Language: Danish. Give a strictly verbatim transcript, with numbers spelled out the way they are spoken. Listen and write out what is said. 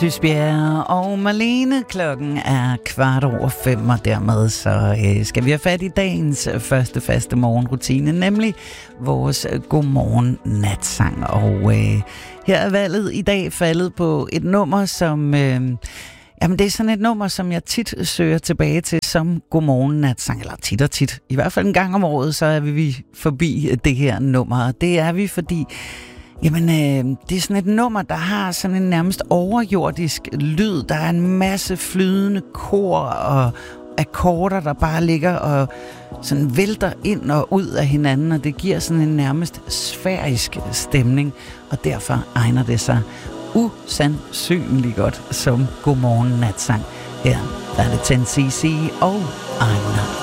Dysbjerg og Marlene. Klokken er kvart over fem, og dermed så øh, skal vi have fat i dagens første faste morgenrutine, nemlig vores godmorgen natsang. Og øh, her er valget i dag faldet på et nummer, som... Øh, Jamen, det er sådan et nummer, som jeg tit søger tilbage til som godmorgen natsang, eller tit og tit. I hvert fald en gang om året, så er vi forbi det her nummer. Det er vi, fordi jamen, øh, det er sådan et nummer, der har sådan en nærmest overjordisk lyd. Der er en masse flydende kor og akkorder, der bare ligger og sådan vælter ind og ud af hinanden, og det giver sådan en nærmest sfærisk stemning, og derfor egner det sig usandsynligt godt som godmorgen natsang. Her der er det ten C C og Ejner.